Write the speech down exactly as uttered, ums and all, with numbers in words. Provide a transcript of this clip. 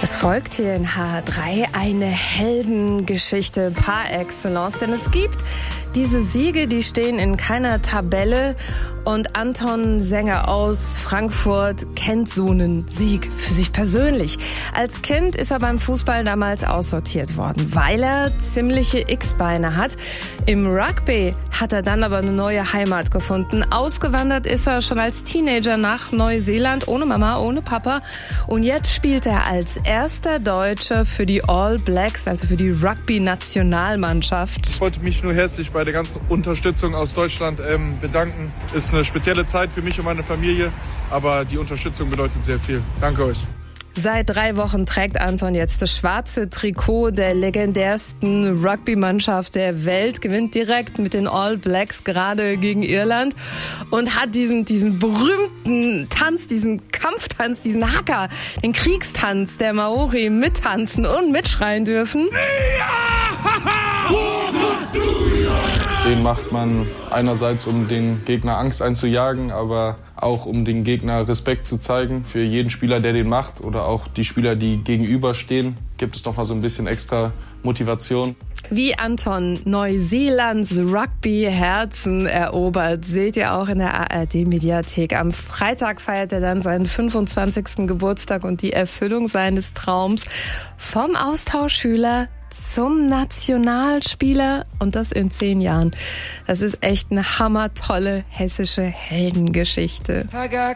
Es folgt hier in H drei eine Heldengeschichte par excellence, denn es gibt diese Siege, die stehen in keiner Tabelle und Anton Sänger aus Frankfurt kennt so einen Sieg für sich persönlich. Als Kind ist er beim Fußball damals aussortiert worden, weil er ziemliche X-Beine hat. Im Rugby hat er dann aber eine neue Heimat gefunden. Ausgewandert ist er schon als Teenager nach Neuseeland, ohne Mama, ohne Papa. Und jetzt spielt er als erster Deutscher für die All Blacks, also für die Rugby-Nationalmannschaft. Ich wollte mich nur herzlich bei der ganzen Unterstützung aus Deutschland ähm, bedanken. Ist eine spezielle Zeit für mich und meine Familie, aber die Unterstützung bedeutet sehr viel. Danke euch. Seit drei Wochen trägt Anton jetzt das schwarze Trikot der legendärsten Rugby-Mannschaft der Welt, gewinnt direkt mit den All Blacks gerade gegen Irland und hat diesen, diesen berühmten Tanz, diesen Kampftanz, diesen Haka, den Kriegstanz der Maori mittanzen und mitschreien dürfen. Den macht man einerseits, um den Gegner Angst einzujagen, aber auch um den Gegner Respekt zu zeigen. Für jeden Spieler, der den macht oder auch die Spieler, die gegenüberstehen, gibt es noch mal so ein bisschen extra Motivation. Wie Anton Neuseelands Rugby-Herzen erobert, seht ihr auch in der A R D-Mediathek. Am Freitag feiert er dann seinen fünfundzwanzigsten Geburtstag und die Erfüllung seines Traums vom Austauschschüler zum Nationalspieler und das in zehn Jahren. Das ist echt eine hammertolle hessische Heldengeschichte.